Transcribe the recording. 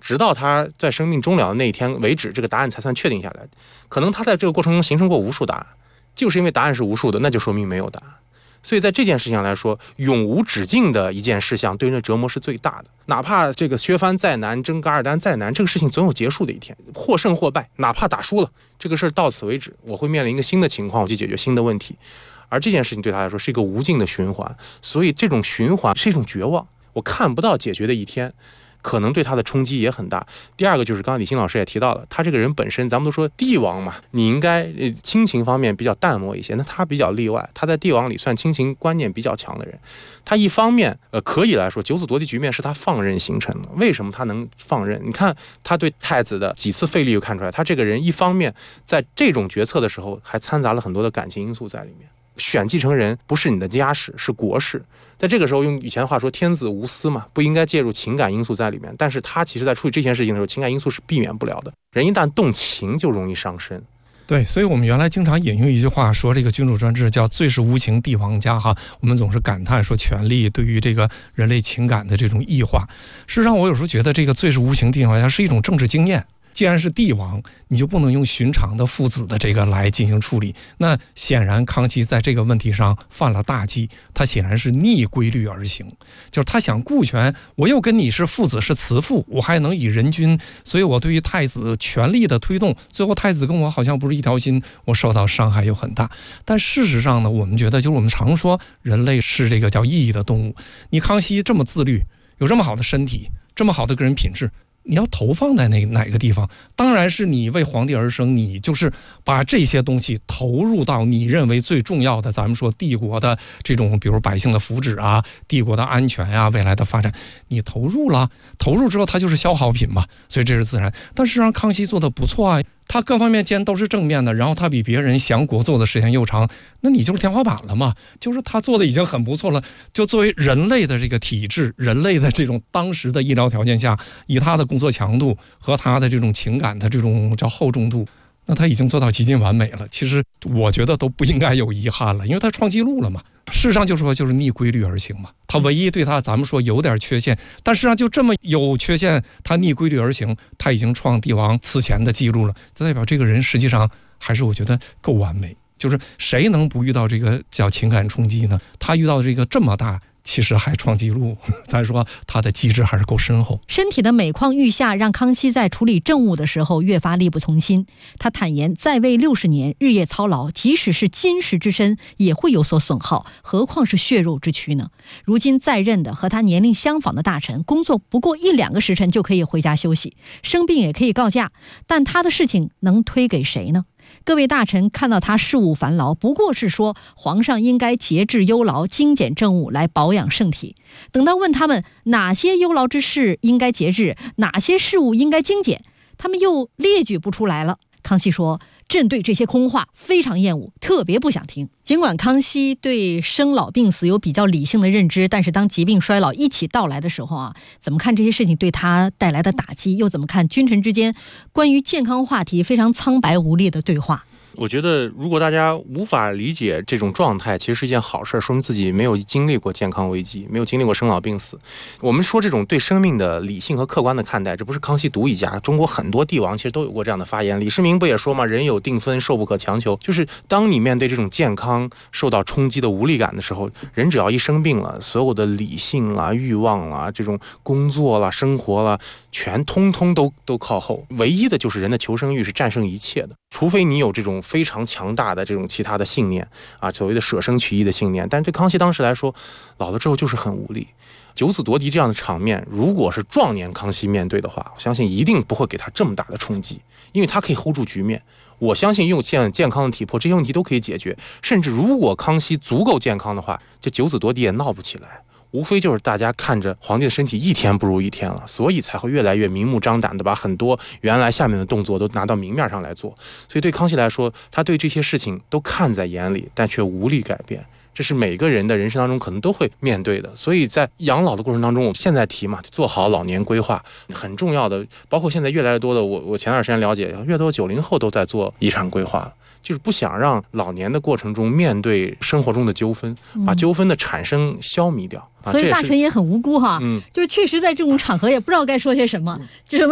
直到他在生命终了的那一天为止，这个答案才算确定下来。可能他在这个过程中形成过无数答案，就是因为答案是无数的，那就说明没有答案。所以在这件事情上来说，永无止境的一件事项对人的折磨是最大的。哪怕这个削藩再难，征噶尔丹再难，这个事情总有结束的一天，或胜或败，哪怕打输了，这个事儿到此为止，我会面临一个新的情况，我去解决新的问题。而这件事情对他来说是一个无尽的循环，所以这种循环是一种绝望，我看不到解决的一天，可能对他的冲击也很大。第二个就是刚才李欣老师也提到了，他这个人本身，咱们都说帝王嘛，你应该亲情方面比较淡漠一些，那他比较例外，他在帝王里算亲情观念比较强的人。他一方面可以来说九子夺嫡局面是他放任形成的。为什么他能放任？你看他对太子的几次废立就看出来，他这个人一方面在这种决策的时候还掺杂了很多的感情因素在里面。选继承人不是你的家事，是国事。在这个时候，用以前的话说，天子无私嘛，不应该介入情感因素在里面。但是他其实在处理这件事情的时候，情感因素是避免不了的。人一旦动情，就容易伤身。 对，所以我们原来经常引用一句话说，这个君主专制叫最是无情帝王家哈。我们总是感叹说权力对于这个人类情感的这种异化。事实上，我有时候觉得这个最是无情帝王家是一种政治经验。既然是帝王，你就不能用寻常的父子的这个来进行处理。那显然康熙在这个问题上犯了大忌，他显然是逆规律而行，就是他想顾全，我又跟你是父子是慈父，我还能以人君，所以我对于太子权力的推动，最后太子跟我好像不是一条心，我受到伤害又很大。但事实上呢，我们觉得就是我们常说人类是这个叫意义的动物，你康熙这么自律，有这么好的身体，这么好的个人品质，你要投放在哪个地方？当然是你为皇帝而生，你就是把这些东西投入到你认为最重要的，咱们说帝国的这种，比如百姓的福祉啊，帝国的安全啊，未来的发展，你投入了，投入之后它就是消耗品嘛，所以这是自然。但事实上康熙做的不错啊，他各方面既然都是正面的，然后他比别人降国做的时间又长，那你就是天花板了嘛，就是他做的已经很不错了。就作为人类的这个体制，人类的这种当时的医疗条件下，以他的工作强度和他的这种情感的这种叫厚重度，那他已经做到极尽完美了。其实我觉得都不应该有遗憾了，因为他创纪录了嘛。事实上就说就是逆规律而行嘛，他唯一对他咱们说有点缺陷，但事实上就这么有缺陷，他逆规律而行，他已经创帝王此前的记录了，这代表这个人实际上还是我觉得够完美。就是谁能不遇到这个叫情感冲击呢？他遇到这个这么大，其实还创纪录，咱说他的机智还是够深厚。 身体的每况愈下让康熙在处理政务的时候越发力不从心。他坦言在位60年，日夜操劳，即使是金石之身也会有所损耗，何况是血肉之躯呢？如今在任的和他年龄相仿的大臣，工作不过1-2个时辰就可以回家休息，生病也可以告假，但他的事情能推给谁呢？各位大臣看到他事务繁劳，不过是说皇上应该节制忧劳，精简政务来保养圣体。等到问他们哪些忧劳之事应该节制，哪些事务应该精简，他们又列举不出来了。康熙说，朕对这些空话非常厌恶，特别不想听。尽管康熙对生老病死有比较理性的认知，但是当疾病衰老一起到来的时候啊，怎么看这些事情对他带来的打击，又怎么看君臣之间关于健康话题非常苍白无力的对话？ 我觉得如果大家无法理解这种状态，其实是一件好事，说明自己没有经历过健康危机，没有经历过生老病死。我们说这种对生命的理性和客观的看待，这不是康熙独一家，中国很多帝王其实都有过这样的发言。李世民不也说吗？人有定分，寿不可强求。就是当你面对这种健康受到冲击的无力感的时候，人只要一生病了，所有的理性啦、欲望啦、这种工作啦、生活啦，全通通都靠后。唯一的就是人的求生欲是战胜一切的，除非你有这种非常强大的这种其他的信念啊，所谓的舍生取义的信念。但是对康熙当时来说，老了之后就是很无力。九子夺嫡这样的场面，如果是壮年康熙面对的话，我相信一定不会给他这么大的冲击，因为他可以 hold 住局面。我相信用现健康的体魄，这些问题都可以解决。甚至如果康熙足够健康的话，这九子夺嫡也闹不起来。无非就是大家看着皇帝的身体一天不如一天了，所以才会越来越明目张胆的把很多原来下面的动作都拿到明面上来做。所以对康熙来说，他对这些事情都看在眼里，但却无力改变。这是每个人的人生当中可能都会面对的。所以在养老的过程当中，我们现在提嘛，做好老年规划很重要的。包括现在越来越多的，我前段时间了解，越多90后都在做遗产规划，就是不想让老年的过程中面对生活中的纠纷，把纠纷的产生消弭掉。 所以大臣也很无辜哈，就是确实在这种场合也不知道该说些什么，只能